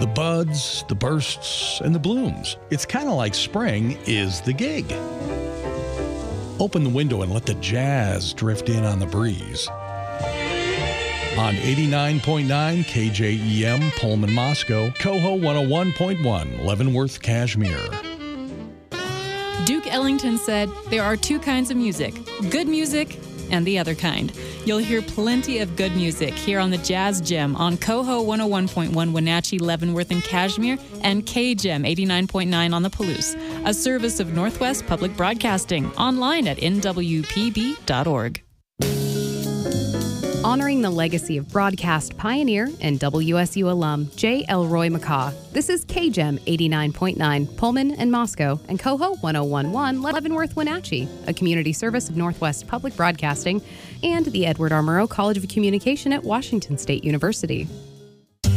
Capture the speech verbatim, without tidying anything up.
The buds, the bursts, and the blooms. It's kind of like spring is the gig. Open the window and let the jazz drift in on the breeze. On eighty-nine point nine K J E M, Pullman, Moscow, Coho one oh one point one, Leavenworth, Kashmir. Duke Ellington said, "There are two kinds of music, good music and the other kind." You'll hear plenty of good music here on the Jazz Gem on Coho one oh one point one Wenatchee, Leavenworth, and Kashmir, and K G E M eighty-nine point nine on the Palouse, a service of Northwest Public Broadcasting, online at N W P B dot org. Honoring the legacy of broadcast pioneer and W S U alum J. Elroy McCaw. This is K G E M eighty-nine point nine, Pullman and Moscow, and Coho one oh one point one, Leavenworth, Wenatchee, a community service of Northwest Public Broadcasting and the Edward R. Murrow College of Communication at Washington State University.